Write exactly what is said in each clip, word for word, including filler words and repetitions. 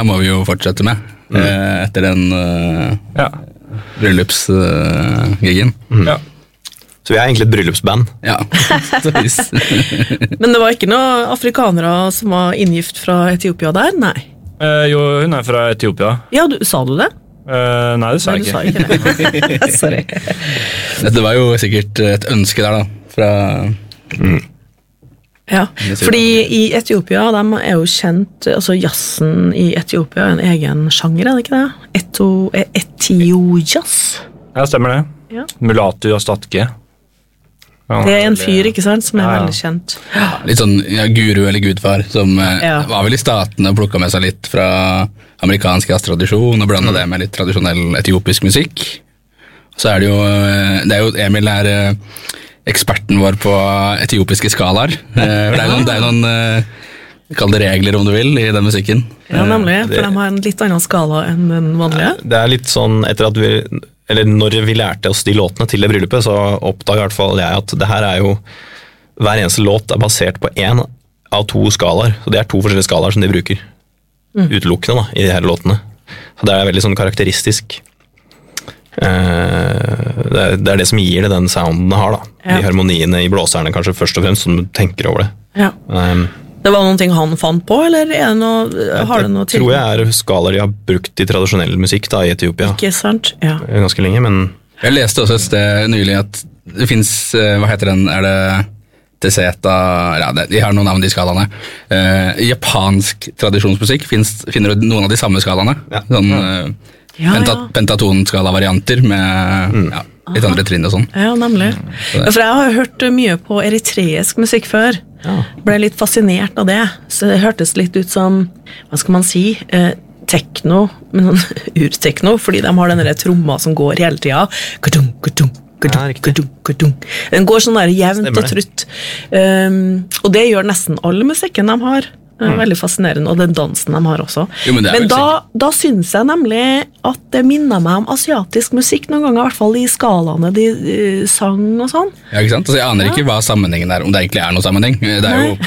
her må vi jo fortsette med, mm. uh, etter den uh, ja. bryllupsgiggen. Uh, mm. Ja. Så vi er egentlig et bryllupsband. Ja, Men det var ikke noen afrikanere som var inngift fra Etiopia der, nei? Uh, jo, hun er fra Etiopia. Ja, du, sa du det? Uh, nei, det sa nei, jeg ikke. ikke det. Sorry. Det var jo sikkert et ønske der da, fra... Mm. Ja, fordi i Etiopia, de er jo kjent, altså jazzen i Etiopia er en egen sjanger, er det ikke det? Eto, Etio-jazz? Ja, stemmer det. Ja. Mulatu Astatke. Ja, det er en fyr, ikke sant, som er ja. veldig kjent. Ja, litt sånn ja, guru eller gudfar, som ja. var vel i statene og plukket med seg litt fra amerikansk jazztradisjon og blandet mm. det med litt tradisjonell etiopisk musikk. Så er det jo, det er jo Emil er eksperten vår på etiopiske skalaer. Det er jo noen, det er noen kall det regler om du vil i den musikken. Ja, nemlig, for det, de har en litt annen skala enn den vanlige. Det er litt sånn, etter at vi eller når vi lærte oss de låtene til det bryllupet, så oppdaget i hvert fall jeg at det her er jo, hver eneste låt er basert på en av to skalaer, så det er to forskjellige skalaer som de bruker mm. utelukkende da, i de her låtene. Så det er veldig sånn karakteristisk. Eh, det, er, det er det som gir det den sounden det har da. Ja. De harmoniene i blåserne kanskje først og fremst, som du tenker over det. Ja. Um, Det var noen ting han fant på, eller er det noe, har det noe til? Jeg tror jeg er skalaer de har brukt i tradisjonell musikk da, i Etiopia. Ikke sant, ja. Ganske lenge, men... Jeg leste også et sted nylig at det finnes, hva heter den, er det Teseta, ja, det, de har noen navn i skalaene. Uh, japansk tradisjonsmusikk finnes, finner du noen av de samme skalaene. Ja. Sånn uh, ja, penta, ja. pentatonskala-varianter med... Mm. Ja. Litt andre trinn og sånn. Ja, nemlig. Ja, for jeg har hørt mye på eritreisk musikk før. Ja. Ble litt fascinert av det. Så det hørtes litt ut som, hva skal man si, eh, tekno, men sånn urtekno, fordi de har denne tromma som går hele tida. Kadung, kadung, kadung, kadung, kadung. Den går sånn der jevnt og trutt. Um, og det gjør nesten all musikken de har. Mm. Veldig fascinerende, og den dansen de har også. Jo, men men da, da synes jeg nemlig at det minner meg om asiatisk musikk noen ganger, i hvert fall de skalaene de, de sang og sånn. Ja, ikke sant? Altså, jeg aner ja. ikke hva sammenhengen er, om det egentlig er noe sammenheng. Det er jo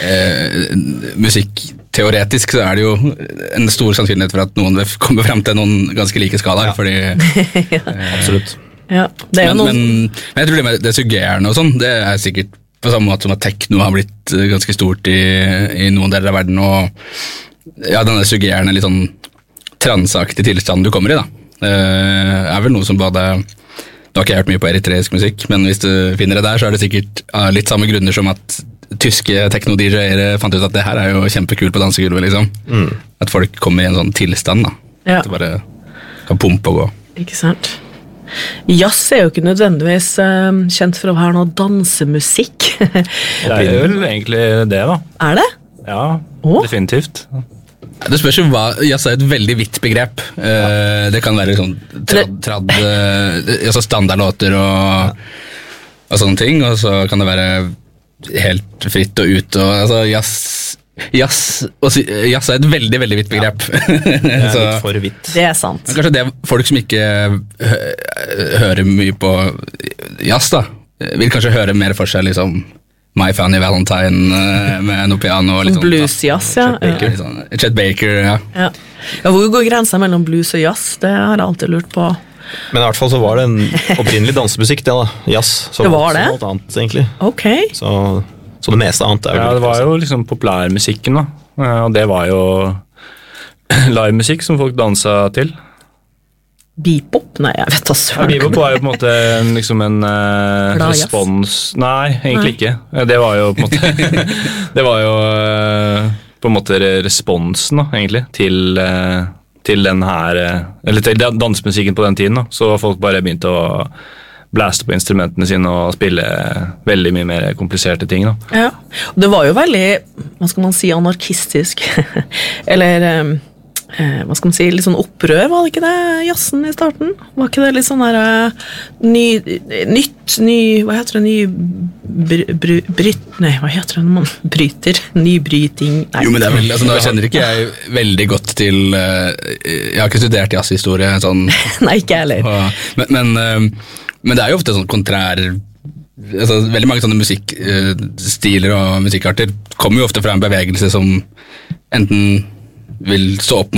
eh, musikkteoretisk så er det jo en stor sannsynlighet for at noen kommer frem til noen ganske like skalaer, ja. fordi ja. eh, absolutt. Ja, det er men, noen... men, men jeg tror det med det suggerende og sånn, det er sikkert på samme måte som at tekno har blitt ganske stort i, i noen deler av verden, og ja, denne suggerende litt sånn transaktig tilstand du kommer i da, uh, er vel noe som både, nå har ikke jeg hørt mye på eritreisk musikk, men hvis du finner det der, så er det sikkert uh, litt samme grunner som at tyske tekno-D J-ere fant ut at det her er jo kjempekult på dansegulvet, liksom. Mm. At folk kommer i en sånn tilstand da, ja. at det bare kan pumpe og gå. Ikke sant? Jazz er jo ikke nødvendigvis uh, kjent for å være noe dansemusikk. Det er jo egentlig det da. Er det? Ja, oh. definitivt. Det spørs jo hva, jazz er et veldig vidt begrep. Uh, det kan være sånn trad, trad, uh, altså standardlåter og, og sånne ting, og så kan det være helt fritt og ut, og altså jazz... Jazz, jazz er et veldig, veldig vidt begrep. Ja. Det er litt for vidt. Det er sant. Men kanskje det er folk som ikke hø hører mye på jazz da, vil kanskje høre mer for seg liksom My Funny Valentine med noe piano og litt sånn. Blues-jazz, ja. Chet Baker, ja. Sånn. Chet Baker, ja. Ja. Ja. Hvor går grensen mellom blues og jazz? Det har jeg alltid lurt på. Men i hvert fall så var det en opprinnelig dansemusikk, det da. Jazz. Så det var det? Så noe annet, egentlig. Ok. Så... Så det meste annet er jo... Ja, det var jo liksom populærmusikken da, og det var jo livemusikk som folk danset til. Bebop? Nei, jeg vet da søren. Ja, bebop var jo på en måte en, liksom en uh, respons... Nei, egentlig Nei. ikke. Det var jo på en måte... det var jo uh, på en måte responsen da, egentlig, til, uh, til den her... Uh, eller til dansemusikken på den tiden da, så folk bare begynte å... blæste på instrumentene sine og spille veldig mye mer kompliserte ting. Da. Ja, og det var jo veldig, hva skal man si, anarkistisk, eller eh, hva skal man si, litt sånn opprør, var det ikke det, jazzen i starten? Var ikke det litt sånn der ny, nytt, ny, hva heter det, ny br, br, bryt, nei, hva heter det når man bryter, nybryting, nei. Jo, men det er vel, altså nå kjenner ikke jeg veldig godt til, uh, jeg har ikke studert jazzhistorie, sånn. Nei, ikke heller. Og, men, men uh, Men det er jo ofte sånn kontrær, altså veldig mange sånne musikkstiler og musikkarter kommer jo ofte fra en bevegelse som enten vil stå opp